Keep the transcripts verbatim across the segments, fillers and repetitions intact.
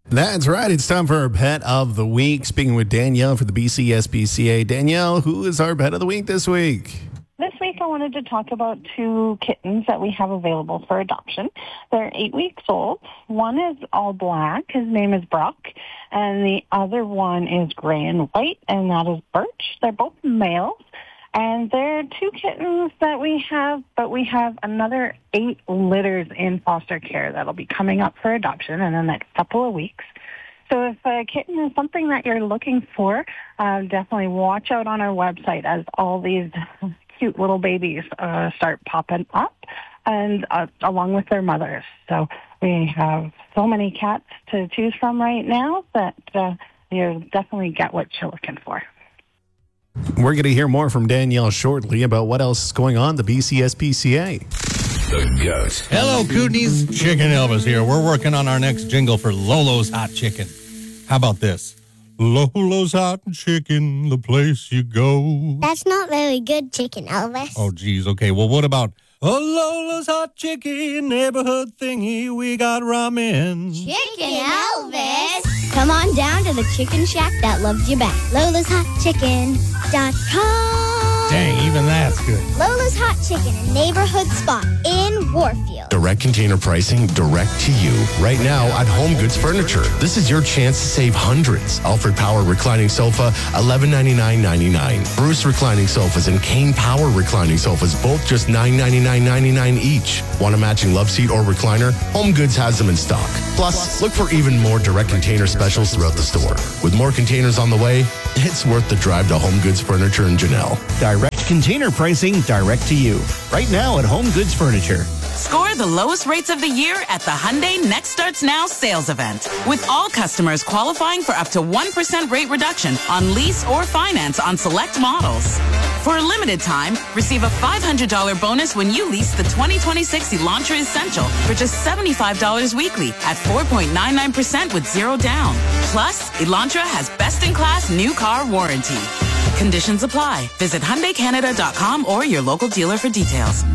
That's right. It's time for our Pet of the Week. Speaking with Danielle for the B C S P C A. Danielle, who is our Pet of the Week this week? This week I wanted to talk about two kittens that we have available for adoption. They're eight weeks old. One is all black. His name is Brock. And the other one is gray and white, and that is Birch. They're both males. And they're two kittens that we have, but we have another eight litters in foster care that'll be coming up for adoption in the next couple of weeks. So if a kitten is something that you're looking for, uh, definitely watch out on our website as all these cute little babies uh, start popping up, and uh, along with their mothers. So we have so many cats to choose from right now that uh, you'll definitely get what you're looking for. We're going to hear more from Danielle shortly about what else is going on at the B C S P C A. The Goat. Hello, Kootenays. Chicken Elvis here. We're working on our next jingle for Lolo's Hot Chicken. How about this? Lolo's Hot Chicken, the place you go. That's not very good, Chicken Elvis. Oh, geez. Okay, well, what about oh, Lola's Hot Chicken, neighborhood thingy, we got ramen. Chicken Elvis. Come on down to the chicken shack that loves you back. Lola's Hot Chicken dot com. Dang, even that's good. Lola's Hot Chicken, a neighborhood spot in Warfield. Direct container pricing direct to you. Right now at Home Goods Furniture. This is your chance to save hundreds. Alfred Power reclining sofa, eleven ninety-nine ninety-nine. Bruce reclining sofas and Kane Power reclining sofas, both just nine ninety-nine ninety-nine each. Want a matching love seat or recliner? Home Goods has them in stock. Plus, look for even more direct container specials throughout the store. With more containers on the way, it's worth the drive to Home Goods Furniture in Janelle. Direct container pricing direct to you. Right now at Home Goods Furniture. Score the lowest rates of the year at the Hyundai Next Starts Now sales event. With all customers qualifying for up to one percent rate reduction on lease or finance on select models. For a limited time, receive a five hundred dollars bonus when you lease the twenty twenty-six Elantra Essential for just seventy-five dollars weekly at four point nine nine percent with zero down. Plus, Elantra has best-in-class new car warranty. Conditions apply. Visit Hyundai Canada dot com or your local dealer for details.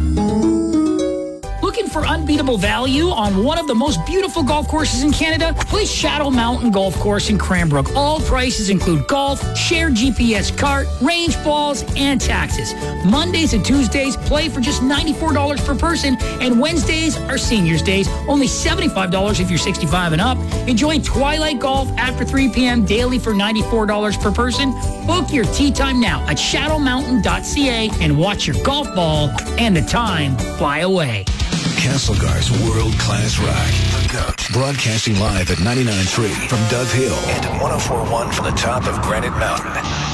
Looking for unbeatable value on one of the most beautiful golf courses in Canada? Play Shadow Mountain Golf Course in Cranbrook. All prices include golf, shared G P S cart, range balls, and taxes. Mondays and Tuesdays play for just ninety-four dollars per person, and Wednesdays are seniors days, only seventy-five dollars if you're sixty-five and up. Enjoy Twilight Golf after three p.m. daily for ninety-four dollars per person. Book your tee time now at shadow mountain dot c a and watch your golf ball and the time fly away. Castlegar's world-class rock. The Goat. Broadcasting live at ninety-nine point three from Dove Hill and one oh four point one from the top of Granite Mountain.